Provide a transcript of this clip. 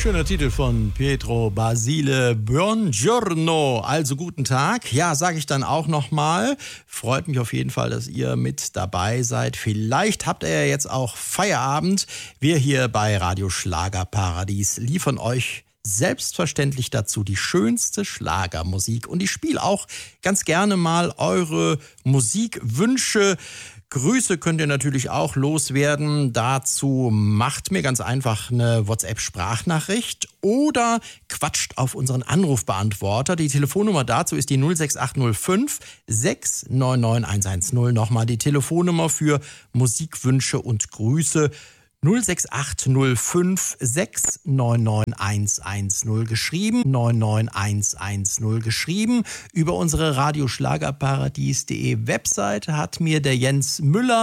Schöner Titel von Pietro Basile, Buongiorno, also guten Tag. Ja, sage ich dann auch nochmal. Freut mich auf jeden Fall, dass ihr mit dabei seid. Vielleicht habt ihr ja jetzt auch Feierabend. Wir hier bei Radio Schlagerparadies liefern euch selbstverständlich dazu die schönste Schlagermusik. Und ich spiele auch ganz gerne mal eure Musikwünsche. Grüße könnt ihr natürlich auch loswerden. Dazu macht mir ganz einfach eine WhatsApp-Sprachnachricht oder quatscht auf unseren Anrufbeantworter. Die Telefonnummer dazu ist die 06805 699 110. Nochmal die Telefonnummer für Musikwünsche und Grüße. 06805 699 110 geschrieben, 99110 geschrieben. Über unsere radioschlagerparadies.de Webseite hat mir der Jens Müller